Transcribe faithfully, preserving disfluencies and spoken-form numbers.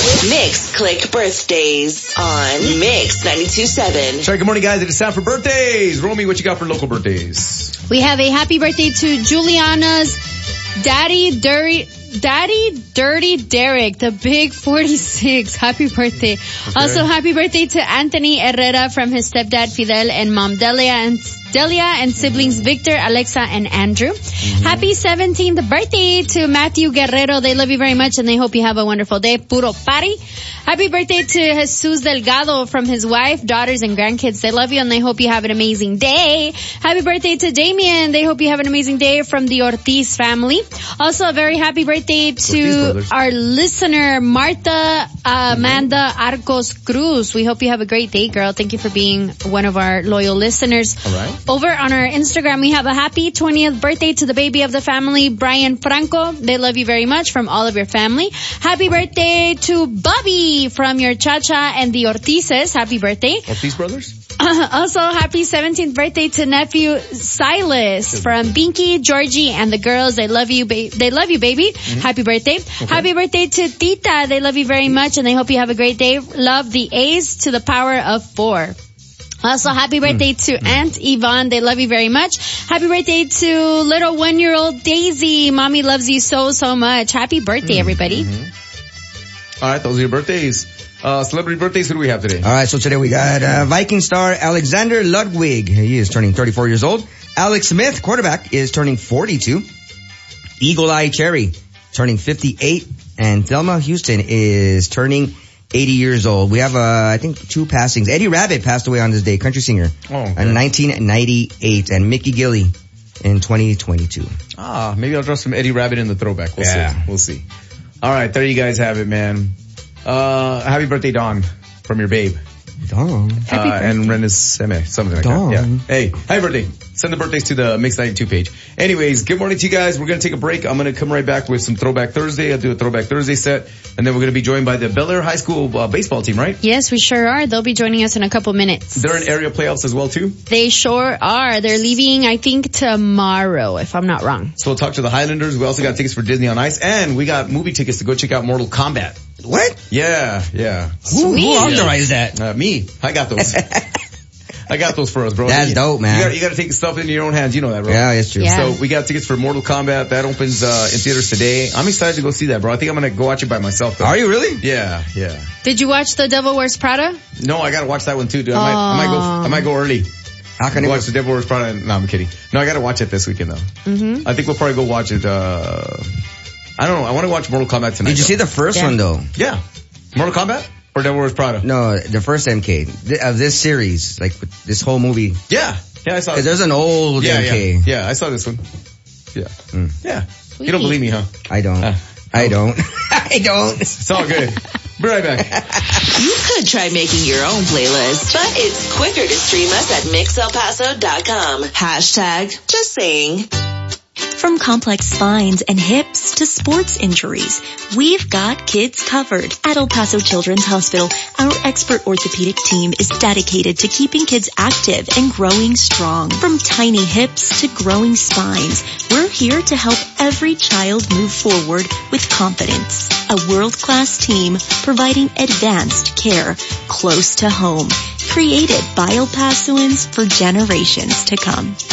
Mix Click Birthdays on Mix ninety-two point seven. Sorry, good morning, guys. It is time for birthdays. Romy, what you got for local birthdays? We have a happy birthday to Juliana's Daddy Dirty, Daddy Dirty Derek, the big forty-six. Happy birthday. Okay. Also, happy birthday to Anthony Herrera from his stepdad Fidel and mom Delia and Delia and siblings mm-hmm. Victor, Alexa, and Andrew. Mm-hmm. Happy seventeenth birthday to Matthew Guerrero. They love you very much and they hope you have a wonderful day. Puro party. Happy birthday to Jesus Delgado from his wife, daughters, and grandkids. They love you and they hope you have an amazing day. Happy birthday to Damien. They hope you have an amazing day from the Ortiz family. Also, a very happy birthday to our listener, Martha uh, Amanda Arcos Cruz. We hope you have a great day, girl. Thank you for being one of our loyal listeners. All right. Over on our Instagram, we have a happy twentieth birthday to the baby of the family, Brian Franco. They love you very much from all of your family. Happy birthday to Bobby from your Chacha and the Ortizes. Happy birthday. Ortiz brothers? Uh, also, happy seventeenth birthday to nephew Silas from Binky, Georgie, and the girls. They love you, ba- they love you, baby. Mm-hmm. Happy birthday. Okay. Happy birthday to Tita. They love you very much, and they hope you have a great day. Love the A's to the power of four. Also, happy birthday to mm. Aunt Yvonne. They love you very much. Happy birthday to little one-year-old Daisy. Mommy loves you so, so much. Happy birthday, mm. everybody. Mm-hmm. All right, those are your birthdays. Uh, celebrity birthdays, who do we have today? All right, so today we got uh, Viking star Alexander Ludwig. He is turning thirty-four years old. Alex Smith, quarterback, is turning forty-two. Eagle Eye Cherry, turning fifty-eight. And Thelma Houston is turning eighty years old. We have, uh, I think, two passings. Eddie Rabbitt passed away on this day, country singer, oh, okay. in nineteen ninety-eight, and Mickey Gilley in twenty twenty-two. Ah, maybe I'll drop some Eddie Rabbitt in the throwback. We'll yeah. see. We'll see. All right, there you guys have it, man. Uh, happy birthday, Dawn, from your babe. Dawn. Uh, and Reneseme, something like Dawn. that. Yeah. Hey, happy birthday. Send the birthdays to the Mix ninety-two page. Anyways, good morning to you guys. We're going to take a break. I'm going to come right back with some Throwback Thursday. I'll do a Throwback Thursday set. And then we're going to be joined by the Bel Air High School uh, baseball team, right? Yes, we sure are. They'll be joining us in a couple minutes. They're in area playoffs as well, too? They sure are. They're leaving, I think, tomorrow, if I'm not wrong. So we'll talk to the Highlanders. We also got tickets for Disney on Ice. And we got movie tickets to go check out Mortal Kombat. What? Yeah, yeah. Who, who authorized that? Uh, me. I got those. I got those for us, bro. That's you, dope, man. You got, you got to take stuff into your own hands. You know that, bro. Yeah, it's true. Yeah. So we got tickets for Mortal Kombat. That opens uh, in theaters today. I'm excited to go see that, bro. I think I'm going to go watch it by myself, though. Are you really? Yeah, yeah. Did you watch The Devil Wears Prada? No, I got to watch that one, too, dude. I might, I might go I might go early. How can I watch The Devil Wears Prada? No, I'm kidding. No, I got to watch it this weekend, though. Mm-hmm. I think we'll probably go watch it. Uh, I don't know. I want to watch Mortal Kombat tonight. Did you though. see the first yeah. one, though? Yeah. Mortal Kombat? Or Devil Wears Prada? No, the first M K. Th- of this series, like this whole movie. Yeah. Yeah, I saw it. There's an old yeah, M K. Yeah. yeah, I saw this one. Yeah. Mm. Yeah. Sweet. You don't believe me, huh? I don't. Uh, I don't. I don't. It's all good. Be right back. You could try making your own playlist, but it's quicker to stream us at mix el paso dot com. Hashtag just saying. From complex spines and hips to sports injuries, we've got kids covered. At El Paso Children's Hospital, our expert orthopedic team is dedicated to keeping kids active and growing strong. From tiny hips to growing spines, we're here to help every child move forward with confidence. A world-class team providing advanced care close to home. Created by El Pasoans for generations to come.